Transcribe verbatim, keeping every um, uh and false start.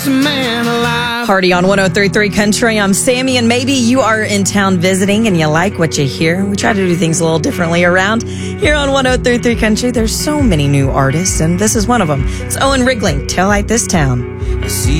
man alive. Party on one oh three point three Country. I'm Sammy, and maybe you are in town visiting and you like what you hear. We try to do things a little differently around here on one oh three point three Country. There's so many new artists, and this is one of them. It's Owen Riggling, Taillight This Town. I see